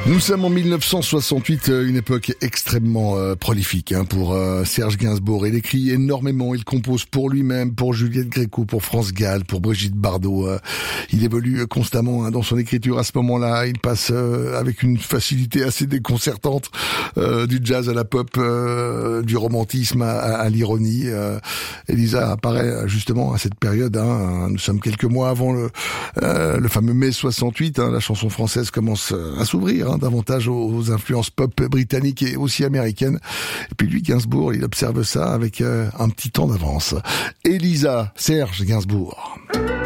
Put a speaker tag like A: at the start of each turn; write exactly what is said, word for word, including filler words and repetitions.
A: Nous sommes en mille neuf cent soixante-huit, une époque extrêmement euh, prolifique hein, pour euh, Serge Gainsbourg. Il écrit énormément, il compose pour lui-même, pour Juliette Gréco, pour France Gall, pour Brigitte Bardot. Euh, il évolue constamment hein, dans son écriture à ce moment-là. Il passe euh, avec une facilité assez déconcertante euh, du jazz à la pop, euh, du romantisme à, à, à l'ironie. Euh, Elisa apparaît justement à cette période. Hein, nous sommes quelques mois avant le, euh, le fameux mai soixante-huit. Hein, la chanson française commence à s'ouvrir hein, davantage aux influences pop britanniques et aussi américaines. Et puis lui, Gainsbourg, il observe ça avec euh, un petit temps d'avance. Elisa, Serge Gainsbourg.